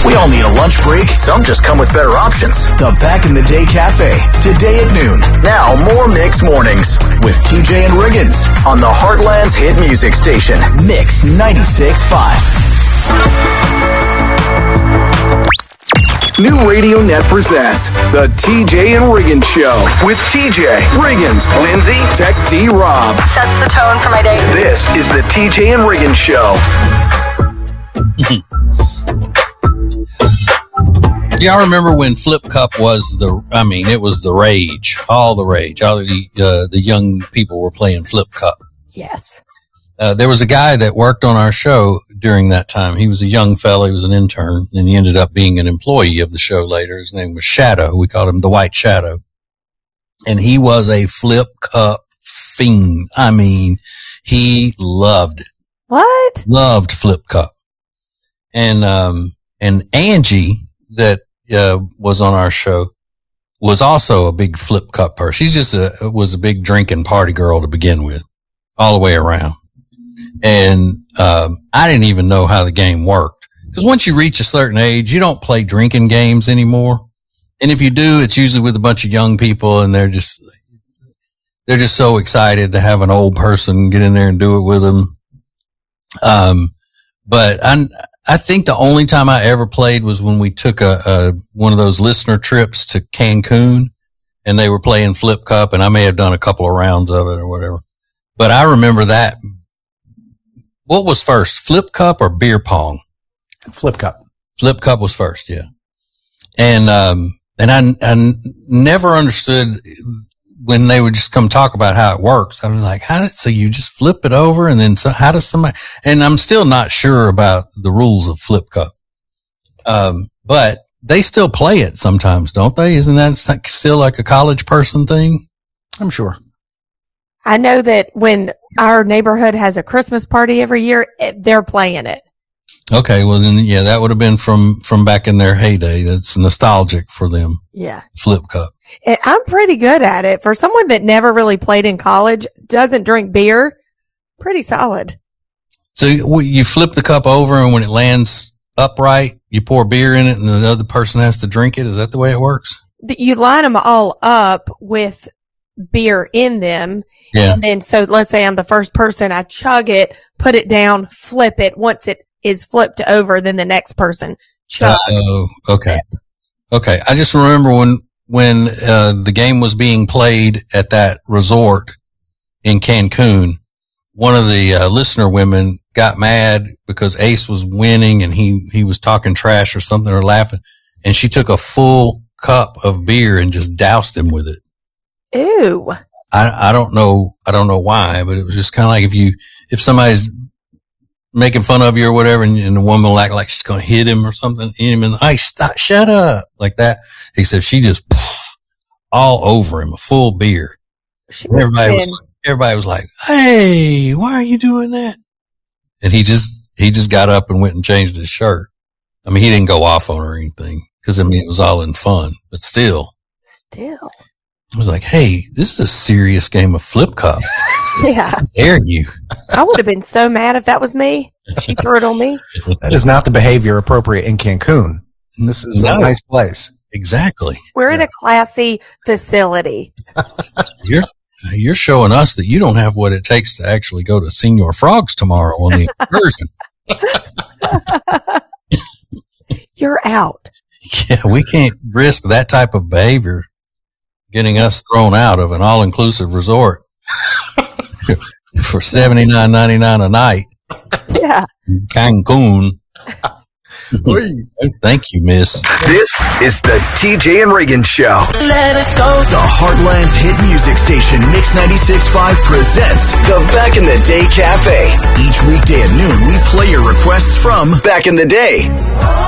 We all need a lunch break. Some just come with better options. The Back in the Day Cafe, today at noon. Now, more Mix Mornings with TJ and Riggins on the Heartland's hit music station, Mix 96.5. New Radio Net presents the TJ and Riggins Show with TJ, Riggins, Lindsay, Tech D Rob. Sets the tone for my day. This is the TJ and Riggins Show. Y'all remember when Flip Cup was it was the rage, all the rage. All the young people were playing Flip Cup. Yes. There was a guy that worked on our show during that time. He was a young fella. He was an intern, and he ended up being an employee of the show later. His name was Shadow. We called him the White Shadow. And he was a Flip Cup fiend. I mean, he loved it. What? Loved Flip Cup. And Angie, that was on our show, was also a big Flip Cup person. She just was a big drinking party girl to begin with, all the way around. And I didn't even know how the game worked, because once you reach a certain age, you don't play drinking games anymore. And if you do, it's usually with a bunch of young people, and they're just so excited to have an old person get in there and do it with them. But I think the only time I ever played was when we took one of those listener trips to Cancun, and they were playing Flip Cup, and I may have done a couple of rounds of it or whatever. But I remember that. What was first, Flip Cup or beer pong? Flip Cup. Flip Cup was first, yeah. And I never understood when they would just come talk about how it works. I was like, so you just flip it over, and then how does somebody, and I'm still not sure about the rules of Flip Cup. But they still play it sometimes, don't they? Isn't that still like a college person thing? I'm sure. I know that when our neighborhood has a Christmas party every year, they're playing it. Okay, well then, yeah, that would have been from back in their heyday. That's nostalgic for them. Yeah. Flip Cup. I'm pretty good at it. For someone that never really played in college, doesn't drink beer, pretty solid. So you flip the cup over, and when it lands upright, you pour beer in it, and the other person has to drink it. Is that the way it works? You line them all up with beer in them. Yeah. And then, so let's say I'm the first person, I chug it, put it down, flip it. Once it is flipped over, then the next person chug. Oh, okay. Flip. Okay. I just remember when the game was being played at that resort in Cancun, one of the listener women got mad because Ace was winning, and he was talking trash or something, or laughing, and she took a full cup of beer and just doused him with it. Ew. I don't know why, but it was just kind of like if somebody's making fun of you or whatever, and the woman will act like she's going to hit him or something, hit him, and hey, stop, shut up, like that. Except she just all over him, a full beer. Everybody was like, hey, why are you doing that? And he just got up and went and changed his shirt. I mean, he didn't go off on her or anything, because I mean, it was all in fun, but still. I was like, hey, this is a serious game of Flip Cup. Yeah. How dare you? I would have been so mad if that was me. She threw it on me. That is not the behavior appropriate in Cancun. This is a nice place. Exactly. We're in a classy facility. You're showing us that you don't have what it takes to actually go to Senior Frogs tomorrow on the excursion. You're out. Yeah, we can't risk that type of behavior getting us thrown out of an all-inclusive resort for $79.99 a night. Yeah. Cancun. Thank you, miss. This is the TJ and Riggins Show. Let it go. The Heartland's hit music station, Mix 96.5, presents the Back in the Day Cafe. Each weekday at noon, we play your requests from Back in the Day.